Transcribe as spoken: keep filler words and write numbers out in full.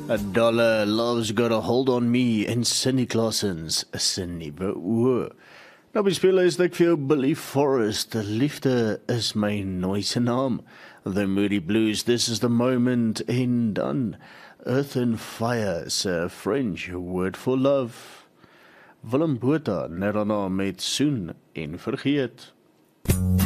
A dollar love's got a hold on me en Cindy Clausens se nuwe oë. Nou bespeel is ek vir jou Billy Forrest, liefde is my nooise naam. The Moody Blues, This is the Moment, en dan Earth and Fire se French Word for Love. Willem Botha net daarna met Soen en Vergeet.